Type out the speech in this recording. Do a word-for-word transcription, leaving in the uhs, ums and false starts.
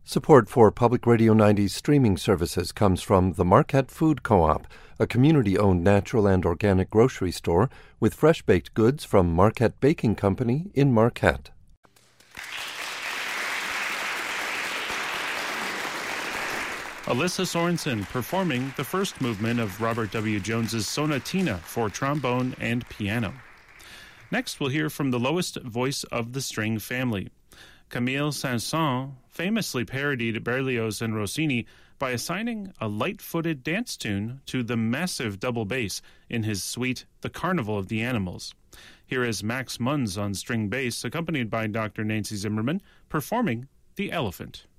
Support for Public Radio ninety's streaming services comes from the Marquette Food Co-op, a community-owned natural and organic grocery store with fresh-baked goods from Marquette Baking Company in Marquette. Alyssa Sorensen performing the first movement of Robert W. Jones's Sonatina for trombone and piano. Next, we'll hear from the lowest voice of the string family. Camille Saint-Saëns famously parodied Berlioz and Rossini by assigning a light-footed dance tune to the massive double bass in his suite The Carnival of the Animals. Here is Max Munz on string bass, accompanied by Doctor Nancy Zimmerman, performing The Elephant.